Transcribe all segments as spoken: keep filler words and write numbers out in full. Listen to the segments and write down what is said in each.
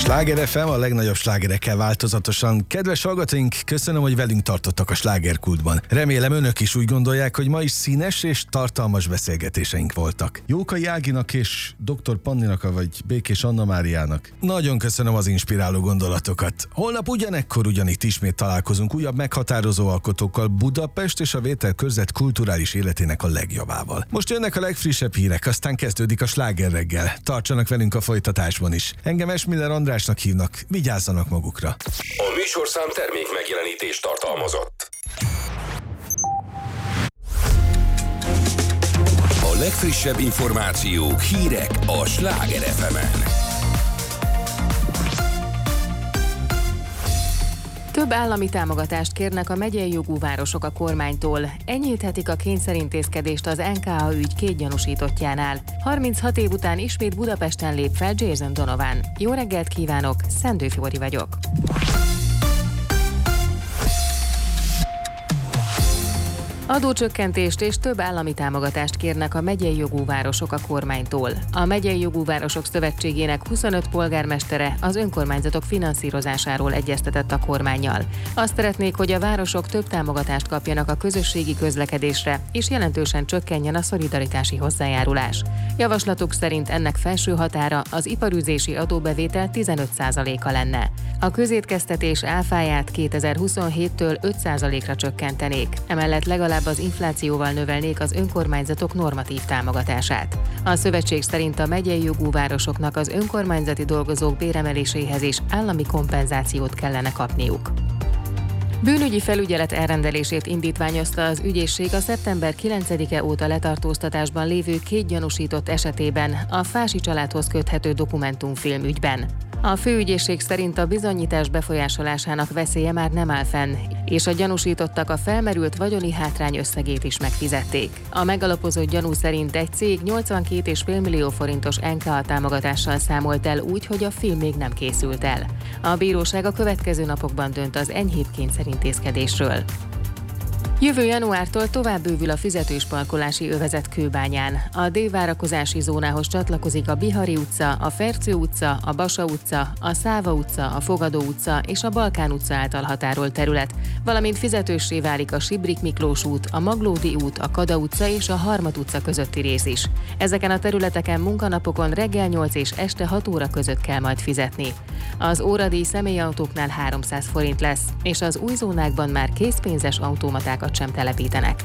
Sláger ef em, a legnagyobb slágerekkel változatosan. Kedves hallgatóink, köszönöm, hogy velünk tartottak a slágerkultban. Remélem önök is úgy gondolják, hogy ma is színes és tartalmas beszélgetéseink voltak. Jókai Áginak és doktor Panninak, vagy Békés Anna Máriának nagyon köszönöm az inspiráló gondolatokat. Holnap ugyanekkor ugyanitt ismét találkozunk újabb meghatározó alkotókkal, Budapest és a Vételkörzet kulturális életének a legjobbával. Most jönnek a legfrissebb hírek, aztán kezdődik a sláger reggel. Tartsanak velünk a folytatásban is. Engem Esmiller Andrásnak hívnak, vigyázzanak magukra. A műsorszám termék megjelenítést tartalmazott. A legfrissebb információk, hírek a Sláger ef emen. Több állami támogatást kérnek a megyei jogú városok a kormánytól. Enyhíthetik a kényszerintézkedést az en ká á ügy két gyanúsítottjánál. harminchat év után ismét Budapesten lép fel Jason Donovan. Jó reggelt kívánok, Szendő Fibori vagyok. Adócsökkentést és több állami támogatást kérnek a megyei jogú városok a kormánytól. A Megyei Jogú Városok Szövetségének huszonöt polgármestere az önkormányzatok finanszírozásáról egyeztetett a kormánnyal. Azt szeretnék, hogy a városok több támogatást kapjanak a közösségi közlekedésre, és jelentősen csökkenjen a szolidaritási hozzájárulás. Javaslatuk szerint ennek felső határa az iparűzési adóbevétel tizenöt százaléka lenne. A közétkeztetés áfáját kétezer-huszonhéttől öt százalékra csökkentenék, emellett legalább az inflációval növelnék az önkormányzatok normatív támogatását. A szövetség szerint a megyei jogú városoknak az önkormányzati dolgozók béremeléséhez is állami kompenzációt kellene kapniuk. Bűnügyi felügyelet elrendelését indítványozta az ügyészség a szeptember kilencedike óta letartóztatásban lévő két gyanúsított esetében a Fási családhoz köthető dokumentumfilm ügyben. A főügyészség szerint a bizonyítás befolyásolásának veszélye már nem áll fenn, és a gyanúsítottak a felmerült vagyoni hátrány összegét is megfizették. A megalapozott gyanú szerint egy cég nyolcvankét egész öt millió forintos en ká á támogatással számolt el úgy, hogy a film még nem készült el. A bíróság a következő napokban dönt az enyhébb kényszerintézkedésről. Jövő januártól tovább bővül a fizetős parkolási övezet Kőbányán. A délvárakozási zónához csatlakozik a Bihari utca, a Fercő utca, a Basa utca, a Száva utca, a Fogadó utca és a Balkán utca által határolt terület, valamint fizetőssé válik a Sibrik Miklós út, a Maglódi út, a Kada utca és a Harmat utca közötti rész is. Ezeken a területeken munkanapokon reggel nyolc és este hat óra között kell majd fizetni. Az óradíj személyautóknál háromszáz forint lesz, és az új zónákban már készpénzes automatákat sem telepítenek.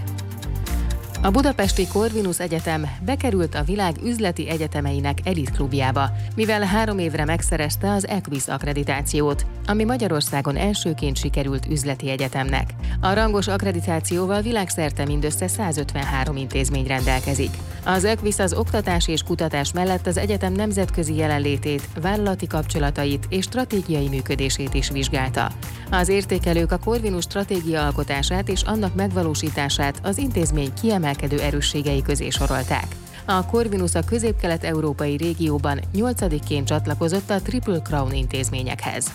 A budapesti Corvinus Egyetem bekerült a világ üzleti egyetemeinek elitklubjába, mivel három évre megszerezte az Equis akkreditációt, ami Magyarországon elsőként sikerült üzleti egyetemnek. A rangos akkreditációval világszerte mindössze százötvenhárom intézmény rendelkezik. Az Equis az oktatás és kutatás mellett az egyetem nemzetközi jelenlétét, vállalati kapcsolatait és stratégiai működését is vizsgálta. Az értékelők a Corvinus stratégia alkotását és annak megvalósítását az intézmény kiemelkedő erősségei közé sorolták. A Corvinus a közép-kelet-európai régióban nyolcadikként csatlakozott a Triple Crown intézményekhez.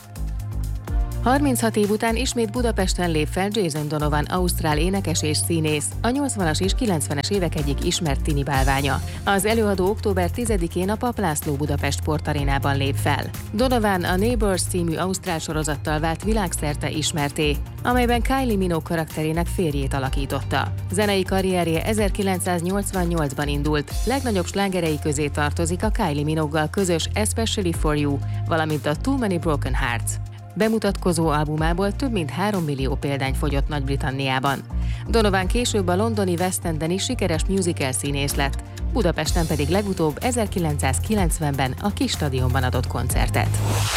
harminchat év után ismét Budapesten lép fel Jason Donovan, ausztrál énekes és színész, a nyolcvanas és kilencvenes évek egyik ismert tini bálványa. Az előadó október tizedikén a Papp László Budapest Sportarénában lép fel. Donovan a Neighbours című ausztrál sorozattal vált világszerte ismertté, amelyben Kylie Minogue karakterének férjét alakította. Zenei karrierje ezerkilencszáznyolcvannyolcban indult, legnagyobb slágerei közé tartozik a Kylie Minogue-gal közös Especially for You, valamint a Too Many Broken Hearts. Bemutatkozó albumából több mint három millió példány fogyott Nagy-Britanniában. Donovan később a londoni West Enden is sikeres musical színész lett, Budapesten pedig legutóbb ezerkilencszázkilencvenben a Kis Stadionban adott koncertet.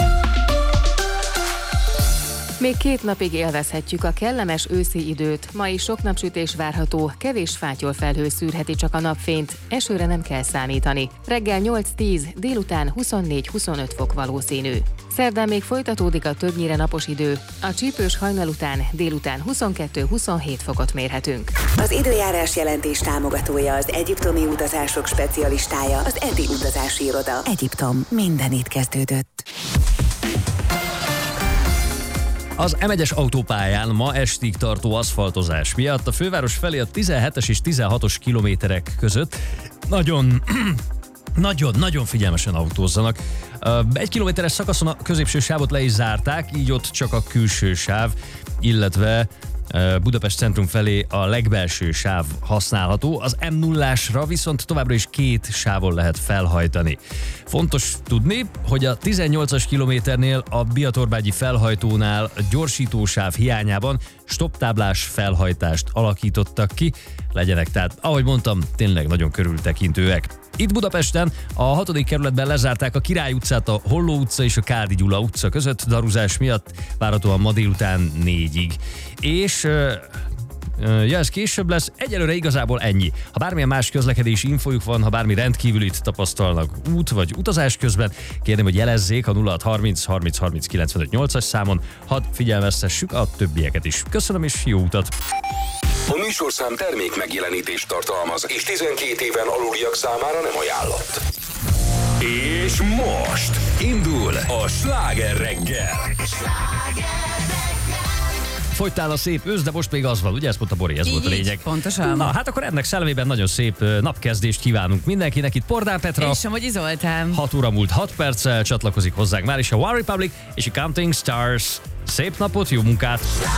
Még két napig élvezhetjük a kellemes őszi időt, ma is sok napsütés várható, kevés fátyolfelhő szűrheti csak a napfényt, esőre nem kell számítani. Reggel nyolc-tíz, délután huszonnégy-huszonöt fok valószínű. Szerdán még folytatódik a többnyire napos idő, a csípős hajnal után délután huszonkettő-huszonhét fokot mérhetünk. Az időjárás jelentés támogatója az egyiptomi utazások specialistája, az Eti utazási iroda. Egyiptom, minden itt kezdődött. Az em egyes autópályán ma estig tartó aszfaltozás miatt a főváros felé a tizenhetes és tizenhatos kilométerek között nagyon Nagyon-nagyon figyelmesen autózzanak. Egy kilométeres szakaszon a középső sávot le is zárták, így ott csak a külső sáv, illetve Budapest centrum felé a legbelső sáv használható, az em nullásra viszont továbbra is két sávon lehet felhajtani. Fontos tudni, hogy a tizennyolcas kilométernél a Biatorbágyi felhajtónál a gyorsítósáv hiányában stopptáblás felhajtást alakítottak ki, legyenek tehát, ahogy mondtam, tényleg nagyon körültekintőek. Itt Budapesten a hatodik kerületben lezárták a Király utcát, a Holló utca és a Kádi Gyula utca között daruzás miatt, várhatóan ma délután négyig. És uh, uh, ja, ez később lesz, egyelőre igazából ennyi. Ha bármilyen más közlekedési infójuk van, ha bármi rendkívülit tapasztalnak út vagy utazás közben, kérném, hogy jelezzék a nulla hat harminc harminc harminc kilencvenöt nyolcas számon, hadd figyelmeztessük a többieket is. Köszönöm és jó utat! A műsorszám termék megjelenítést tartalmaz, és tizenkét éven aluliak számára nem ajánlott. És most indul a Sláger reggel. Fogytál a szép ősz, de most még az van, ugye? Ezt mondta Bori, ez Így, volt a lényeg. Pontosan. Na, hát akkor ennek szellemében nagyon szép napkezdést kívánunk mindenkinek. Itt Pordán Petra. És Somogyi Zoltán. hat óra múlt hat perccel csatlakozik hozzánk már is a One Republic és a Counting Stars. Szép napot, jó munkát!